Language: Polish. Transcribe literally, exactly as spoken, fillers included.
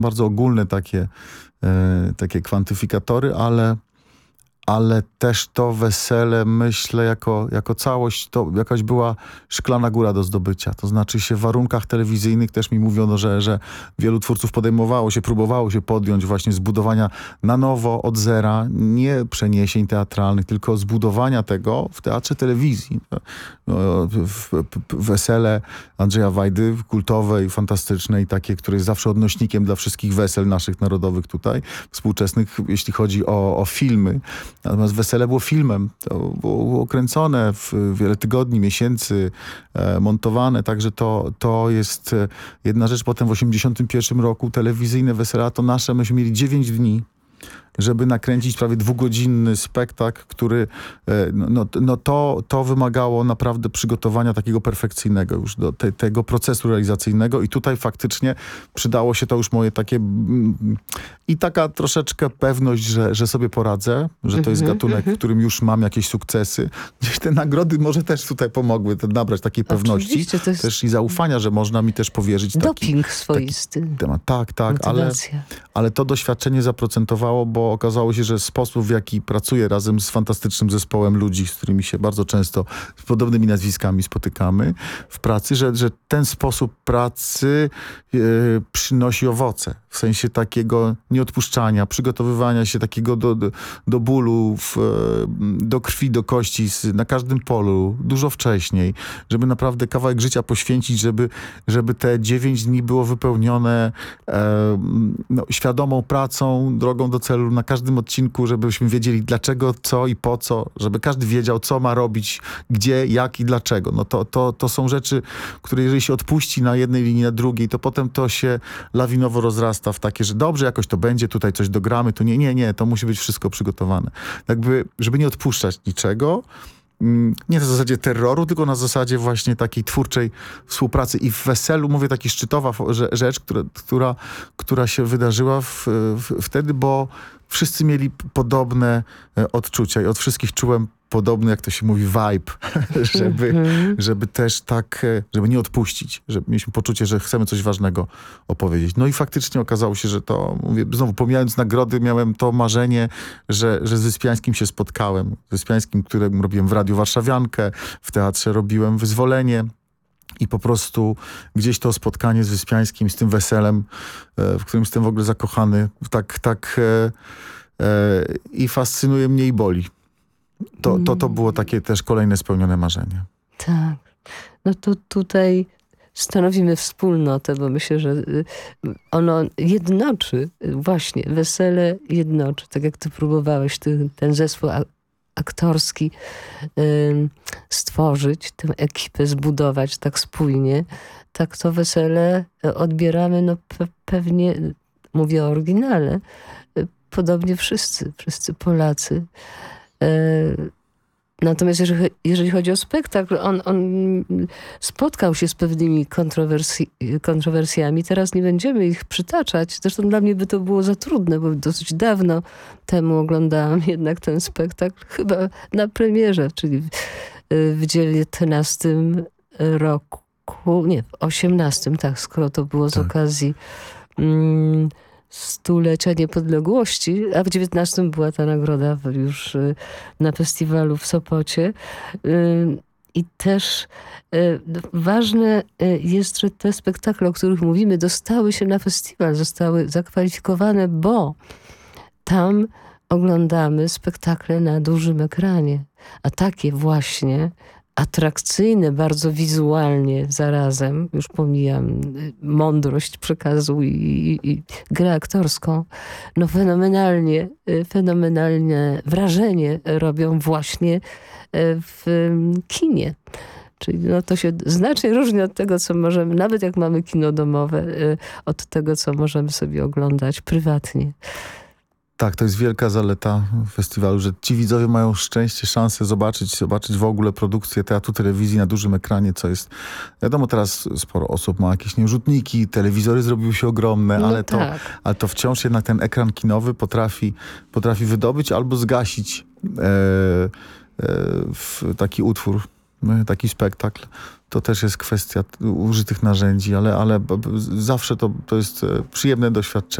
bardzo ogólne takie, e, takie kwantyfikatory, ale, ale też to wesele, myślę, jako, jako całość, to jakaś była szklana góra do zdobycia. To znaczy się w warunkach telewizyjnych też mi mówiono, że, że wielu twórców podejmowało się, próbowało się podjąć właśnie zbudowania na nowo, od zera, nie przeniesień teatralnych, tylko zbudowania tego w teatrze telewizji. Wesele Andrzeja Wajdy, kultowe i fantastyczne i takie, które jest zawsze odnośnikiem dla wszystkich wesel naszych narodowych tutaj, współczesnych, jeśli chodzi o, o filmy. Natomiast wesele było filmem. To było kręcone w wiele tygodni, miesięcy, e, montowane. Także to, to jest jedna rzecz. Potem w osiemdziesiątym pierwszym roku telewizyjne wesela to nasze. Myśmy mieli dziewięć dni, żeby nakręcić prawie dwugodzinny spektakl, który no, no, no to, to wymagało naprawdę przygotowania takiego perfekcyjnego już do te, tego procesu realizacyjnego i tutaj faktycznie przydało się to już moje takie i taka troszeczkę pewność, że, że sobie poradzę, że to jest gatunek, w którym już mam jakieś sukcesy. Gdzieś te nagrody może też tutaj pomogły nabrać takiej pewności. To jest też i zaufania, że można mi też powierzyć taki, doping swoisty. Taki temat. Tak, tak, ale, ale to doświadczenie zaprocentowało, bo okazało się, że sposób, w jaki pracuję razem z fantastycznym zespołem ludzi, z którymi się bardzo często z podobnymi nazwiskami spotykamy w pracy, że, że ten sposób pracy e, przynosi owoce. W sensie takiego nieodpuszczania, przygotowywania się takiego do, do, do bólu, w, do krwi, do kości z, na każdym polu, dużo wcześniej, żeby naprawdę kawałek życia poświęcić, żeby, żeby te dziewięć dni było wypełnione e, no, świadomą pracą, drogą do celu na każdym odcinku, żebyśmy wiedzieli dlaczego, co i po co, żeby każdy wiedział, co ma robić, gdzie, jak i dlaczego. No to, to, to są rzeczy, które jeżeli się odpuści na jednej linii, na drugiej, to potem to się lawinowo rozrasta w takie, że dobrze, jakoś to będzie, tutaj coś dogramy, to nie, nie, nie, to musi być wszystko przygotowane. Jakby, żeby nie odpuszczać niczego, nie na zasadzie terroru, tylko na zasadzie właśnie takiej twórczej współpracy. I w weselu, mówię, taka szczytowa rzecz, która, która, która się wydarzyła w, w, wtedy, bo wszyscy mieli podobne odczucia i od wszystkich czułem podobny, jak to się mówi, vibe, żeby, żeby też tak, żeby nie odpuścić, żeby mieliśmy poczucie, że chcemy coś ważnego opowiedzieć. No i faktycznie okazało się, że to, mówię, znowu pomijając nagrody, miałem to marzenie, że, że z Wyspiańskim się spotkałem. Z Wyspiańskim, którym robiłem w Radiu Warszawiankę, w teatrze robiłem Wyzwolenie. I po prostu gdzieś to spotkanie z Wyspiańskim, z tym weselem, w którym jestem w ogóle zakochany, tak, tak e, e, i fascynuje mnie i boli. To, to, to było takie też kolejne spełnione marzenie. Tak. No to tutaj stanowimy wspólnotę, bo myślę, że ono jednoczy, właśnie, wesele jednoczy. Tak jak ty próbowałeś ty, ten zespół aktorski y, stworzyć, tę ekipę zbudować tak spójnie, tak to wesele odbieramy, no pe pewnie, mówię o oryginale, y, podobnie wszyscy, wszyscy Polacy. Y, Natomiast jeżeli, jeżeli chodzi o spektakl, on, on spotkał się z pewnymi kontrowersji, kontrowersjami. Teraz nie będziemy ich przytaczać. Zresztą dla mnie by to było za trudne, bo dosyć dawno temu oglądałam jednak ten spektakl, chyba na premierze, czyli w, w dziewiętnastym roku, nie, w osiemnastym, tak, skoro to było z tak. okazji mm, stulecia niepodległości, a w dziewiętnastym była ta nagroda już na festiwalu w Sopocie. I też ważne jest, że te spektakle, o których mówimy, dostały się na festiwal, zostały zakwalifikowane, bo tam oglądamy spektakle na dużym ekranie. A takie właśnie atrakcyjne, bardzo wizualnie zarazem, już pomijam mądrość przekazu i, i, i grę aktorską, no fenomenalnie, fenomenalne wrażenie robią właśnie w kinie. Czyli no to się znacznie różni od tego, co możemy, nawet jak mamy kino domowe, od tego, co możemy sobie oglądać prywatnie. Tak, to jest wielka zaleta festiwalu, że ci widzowie mają szczęście, szansę zobaczyć, zobaczyć w ogóle produkcję teatru, telewizji na dużym ekranie, co jest, wiadomo, teraz sporo osób ma jakieś nierzutniki, telewizory zrobiły się ogromne, no ale, tak. to, ale to wciąż jednak ten ekran kinowy potrafi, potrafi wydobyć albo zgasić e, e, w taki utwór taki spektakl. To też jest kwestia użytych narzędzi, ale, ale zawsze to, to jest przyjemne doświadczenie.